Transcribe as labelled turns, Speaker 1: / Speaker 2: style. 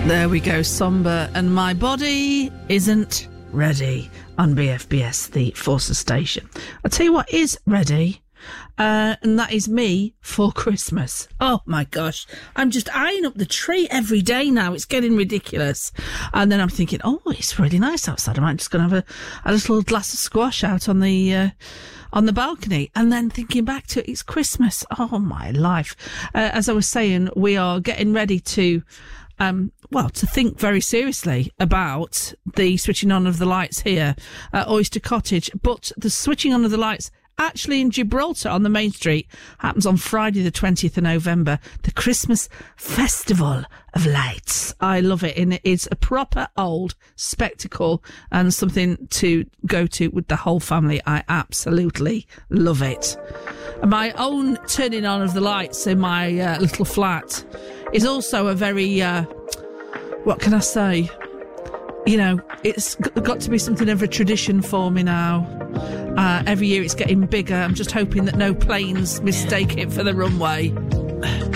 Speaker 1: There we go, Somber and My Body Isn't Ready on BFBS, the Forces station. I'll tell you what is ready, and that is me for Christmas. Oh my gosh, I'm just eyeing up the tree every day now. It's getting ridiculous. And then I'm thinking, oh, it's really nice outside. I might just go and have a little glass of squash out on the balcony, and then thinking back to it's Christmas. Oh my life. As I was saying, we are getting ready to to think very seriously about the switching on of the lights here at Oyster Cottage. But the switching on of the lights actually in Gibraltar on the main street happens on Friday the 20th of November, the Christmas Festival of Lights. I love it, and it's a proper old spectacle and something to go to with the whole family. I absolutely love it. My own turning on of the lights in my little flat is also a very, what can I say? You know, it's got to be something of a tradition for me now. Every year it's getting bigger. I'm just hoping that no planes mistake it for the runway.